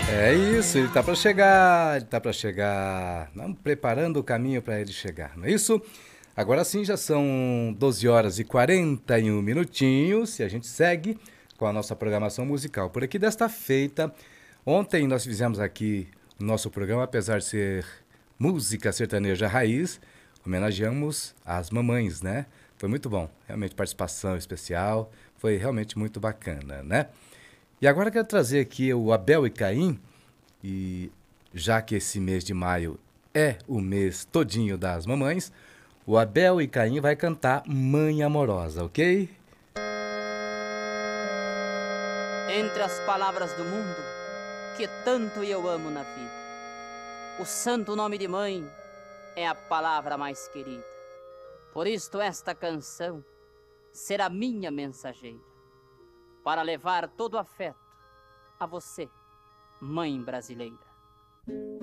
É isso, ele tá para chegar, ele tá para chegar. Vamos preparando o caminho para ele chegar, não é isso? Agora sim, já são 12 horas e 41 minutinhos e a gente segue com a nossa programação musical. Por aqui desta feita, ontem nós fizemos aqui o nosso programa, apesar de ser música sertaneja raiz, homenageamos as mamães, né? Foi muito bom, realmente participação especial, foi realmente muito bacana, né? E agora eu quero trazer aqui o Abel e Caim, e já que esse mês de maio é o mês todinho das mamães, o Abel e Caim vai cantar Mãe Amorosa, ok? Entre as palavras do mundo que tanto eu amo na vida, o santo nome de mãe é a palavra mais querida. Por isto esta canção será minha mensageira, para levar todo o afeto a você, mãe brasileira.